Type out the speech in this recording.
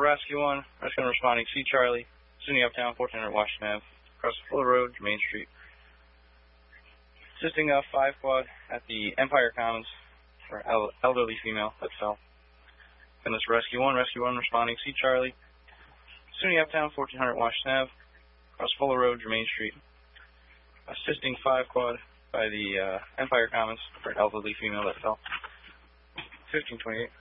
Rescue 1 responding C Charlie, SUNY Uptown, 1400 Washington Ave, across the Fuller Road, Main Street. Assisting 5 quad at the Empire Commons for elderly female that fell. And this Rescue 1 responding C Charlie, SUNY Uptown, 1400 Washington Ave, across Fuller Road, Main Street. Assisting 5 quad by the Empire Commons for an elderly female that fell. 1528.